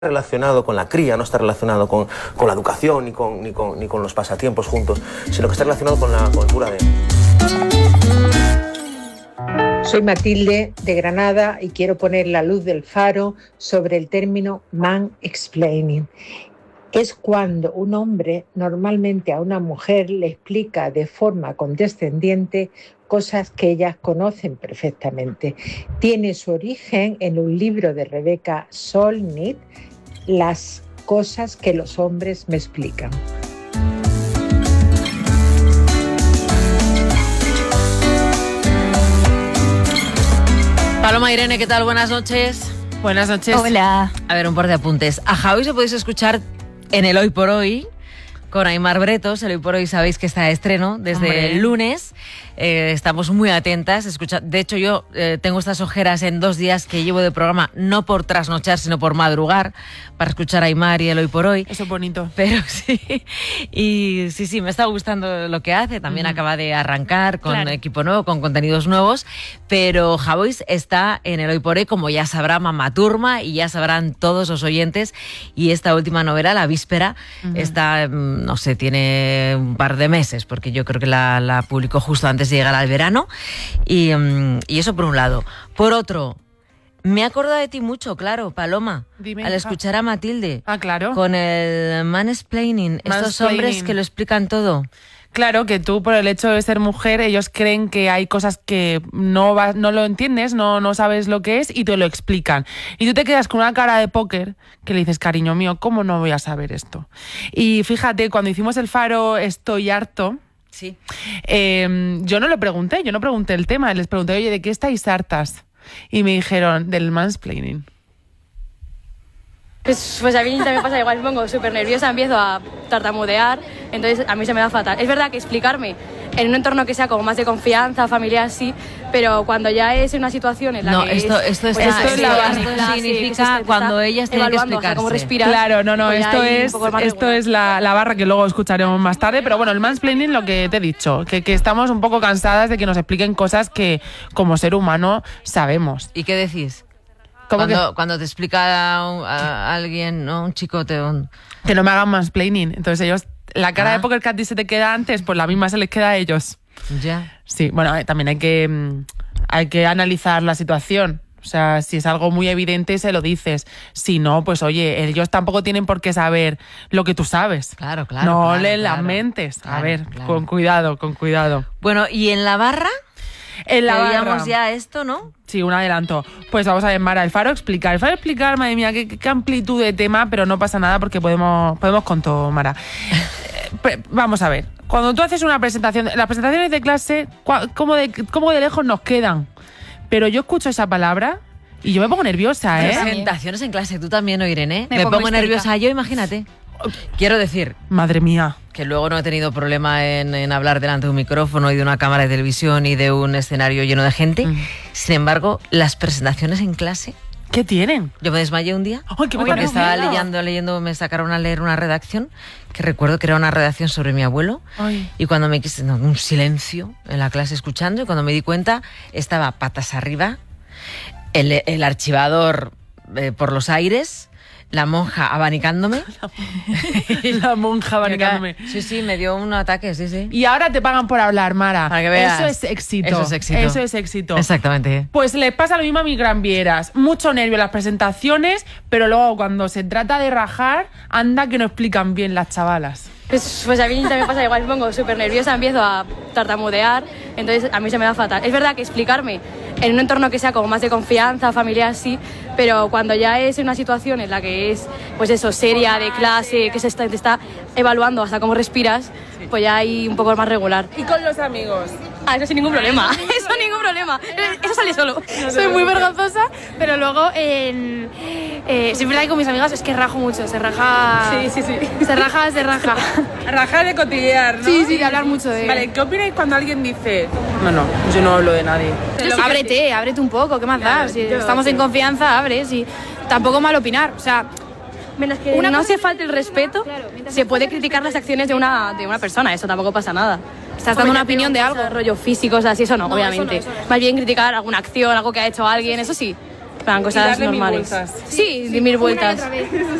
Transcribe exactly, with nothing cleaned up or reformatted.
relacionado con la cría, no está relacionado con, con la educación ni con, ni, con, ni con los pasatiempos juntos, sino que está relacionado con la cultura de... Soy Matilde de Granada y quiero poner la luz del faro sobre el término mansplaining. Es cuando un hombre normalmente a una mujer le explica de forma condescendiente cosas que ellas conocen perfectamente. Tiene su origen en un libro de Rebecca Solnit, Las cosas que los hombres me explican. Paloma, Irene, ¿qué tal? Buenas noches. Buenas noches. Hola. A ver, un par de apuntes. A Javi se podéis escuchar en el Hoy por Hoy con Aimar Bretos. El Hoy por Hoy sabéis que está de estreno desde Hombre. el lunes. Eh, estamos muy atentas. Escucha, de hecho, yo eh, tengo estas ojeras en dos días que llevo de programa, no por trasnochar, sino por madrugar, para escuchar a Aimar y el Hoy por Hoy. Eso es bonito. Pero sí, y sí, sí, me está gustando lo que hace. También uh-huh. acaba de arrancar con claro. equipo nuevo, con contenidos nuevos. Pero Javois está en el Hoy por Hoy, como ya sabrá Mamá Turma y ya sabrán todos los oyentes. Y esta última novela, La Víspera, uh-huh. está, no sé, tiene un par de meses, porque yo creo que la, la publicó justo antes de llegar al verano. Y, um, y eso por un lado. Por otro, me he acordado de ti mucho, claro, Paloma, Dime, al escuchar a Matilde. Ah, claro. Con el mansplaining, estos hombres que lo explican todo. Claro, que tú por el hecho de ser mujer, ellos creen que hay cosas que no va, no lo entiendes, no, no sabes lo que es y te lo explican. Y tú te quedas con una cara de póker que le dices, cariño mío, ¿cómo no voy a saber esto? Y fíjate, cuando hicimos el Faro Estoy harto, sí. eh, yo no le pregunté, yo no pregunté el tema, les pregunté, oye, ¿de qué estáis hartas? Y me dijeron, del mansplaining. Pues, pues a mí también pasa igual, me pongo súper nerviosa, empiezo a tartamudear, entonces a mí se me da fatal. Es verdad que explicarme en un entorno que sea como más de confianza, familiar, sí, pero cuando ya es una situación en la no, que esto, es... Esto, es, pues esto, es, esto, la, esto la, significa sí, cuando ellas tienen que explicarse. O sea, cómo respirar, claro, no, no, pues esto es, esto es la, la barra que luego escucharemos más tarde, pero bueno, el mansplaining, lo que te he dicho, que, que estamos un poco cansadas de que nos expliquen cosas que como ser humano sabemos. ¿Y qué decís? Cuando, que, cuando te explica a, un, a alguien, ¿no? Un chico te... Un... Que no me hagan mansplaining. Entonces ellos, la cara ah. de póker que a ti se te queda antes, pues la misma se les queda a ellos. Ya. Sí, bueno, también hay que, hay que analizar la situación. O sea, si es algo muy evidente, se lo dices. Si no, pues oye, ellos tampoco tienen por qué saber lo que tú sabes. Claro, claro. No claro, le claro, las mentes. Claro, a ver, claro. con cuidado, con cuidado. Bueno, ¿y en la barra? En la Veíamos ya esto, ¿no? Sí, un adelanto. Pues vamos a ver, Mara, el Faro explicar. El Faro explicar, madre mía, qué, qué amplitud de tema, pero no pasa nada porque podemos, podemos con todo, Mara. Vamos a ver. Cuando tú haces una presentación, las presentaciones de clase, ¿cómo de, cómo de lejos nos quedan? Pero yo escucho esa palabra y yo me pongo nerviosa, ¿eh? Presentaciones en clase, tú también, Irene. Me, me pongo, pongo nerviosa yo, imagínate. Quiero decir... Madre mía. Que luego no he tenido problema en, en hablar delante de un micrófono y de una cámara de televisión y de un escenario lleno de gente. Mm. Sin embargo, las presentaciones en clase... ¿Qué tienen? Yo me desmayé un día. ¡Ay, qué porque bueno, estaba miedo. leyendo, leyendo, me sacaron a leer una redacción, que recuerdo que era una redacción sobre mi abuelo. Ay. Y cuando me quise... No, un silencio en la clase escuchando, y cuando me di cuenta, estaba patas arriba, el, el archivador eh, por los aires... La monja abanicándome. La monja abanicándome. Sí, sí, me dio un ataque, sí, sí. Y ahora te pagan por hablar, Mara. Para que veas. Eso es éxito. Eso es éxito. Eso es éxito. Exactamente. Pues les pasa lo mismo a mis gran vieras. Mucho nervio en las presentaciones, pero luego cuando se trata de rajar, anda que no explican bien las chavalas. Pues, pues a mí también pasa igual, me pongo súper nerviosa, empiezo a tartamudear, entonces a mí se me da fatal. Es verdad que explicarme en un entorno que sea como más de confianza, familiar, sí, pero cuando ya es una situación en la que es, pues eso, seria, de clase, que se está, te está evaluando hasta cómo respiras, pues ya hay un poco más regular. ¿Y con los amigos? Ah, eso sin ningún problema, eso ningún problema, eso sale solo. Soy muy vergonzosa, pero luego en, eh, sí es verdad que con mis amigas es que rajo mucho, se raja... Sí, sí, sí. Se raja, se raja. Raja de cotillear, ¿no? Sí, sí, de hablar mucho de... Vale, ¿qué opináis cuando alguien dice... No, no, yo no hablo de nadie. Ábrete, ábrete un poco, ¿qué más da? Si estamos en confianza, abres y tampoco mal opinar, o sea... Menos que una no hace falta el respeto, claro, se puede criticar las acciones de una, de una persona, eso tampoco pasa nada. Estás dando una opinión de algo, rollo físicos, así, eso no, no obviamente. Eso no, eso no. Más bien criticar alguna acción, algo que ha hecho alguien, eso sí. plan, cosas darle mil normales. vueltas. Sí, de mil vueltas.